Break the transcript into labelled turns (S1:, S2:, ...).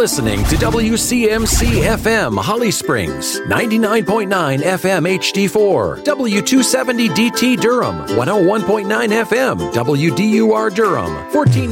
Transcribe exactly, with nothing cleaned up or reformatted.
S1: listening to W C M C F M Holly Springs, ninety-nine point nine F M H D four, W two seventy D T Durham, one oh one point nine F M W D U R Durham, fourteen